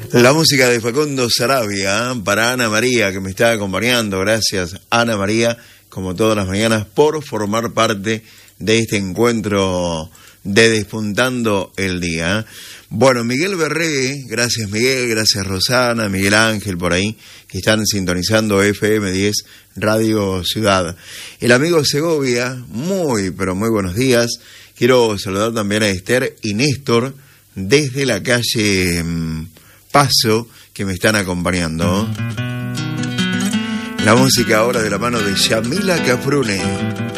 La música de Facundo Sarabia para Ana María, que me está acompañando. Gracias, Ana María, como todas las mañanas, por formar parte de este encuentro de Despuntando el Día. Bueno, Miguel Berré, gracias Miguel, gracias Rosana, Miguel Ángel por ahí, que están sintonizando FM 10 Radio Ciudad. El amigo Segovia, muy, pero muy buenos días. Quiero saludar también a Esther y Néstor desde la calle Paso, que me están acompañando. La música ahora de la mano de Yamila Cafrune.